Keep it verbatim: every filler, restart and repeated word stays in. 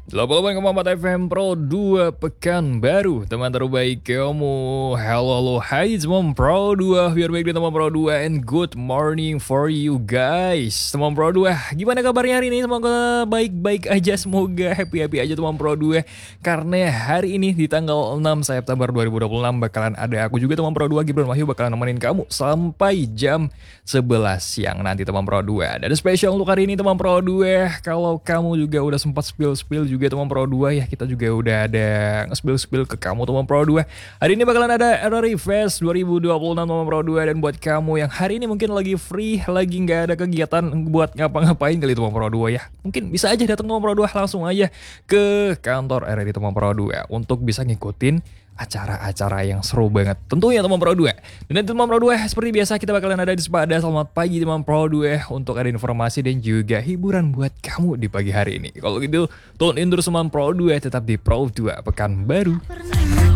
delapan puluh delapan koma empat F M Pro dua pekan baru, teman terbaik kamu. Halo halo hai teman Pro dua, biar baik di teman Pro dua, and good morning for you guys. Teman Pro dua, gimana kabarnya hari ini? Semoga baik-baik aja, semoga happy-happy aja teman Pro dua. Karena hari ini di tanggal enam September dua ribu dua puluh enam bakalan ada aku juga teman Pro dua, Gibran Wahyu, bakalan nemenin kamu sampai jam sebelas siang nanti teman Pro dua. Dan ada spesial untuk hari ini teman Pro dua. Kalau kamu juga udah sempat spill-spill juga teman Pro dua ya, kita juga udah ada nge-spill-spill ke kamu teman Pro dua. Hari ini bakalan ada R R I Fest dua ribu dua puluh enam teman Pro dua, dan buat kamu yang hari ini mungkin lagi free, lagi nggak ada kegiatan buat ngapa-ngapain kali teman Pro dua ya, mungkin bisa aja datang teman Pro dua, langsung aja ke kantor R R I teman Pro dua untuk bisa ngikutin acara-acara yang seru banget tentunya teman Pro dua. Dan nanti teman Pro dua, seperti biasa kita bakalan ada di Sepada. Selamat pagi teman Pro dua, untuk ada informasi dan juga hiburan buat kamu di pagi hari ini. Kalau gitu tune in terus teman Pro dua, tetap di Pro dua Pekan Baru.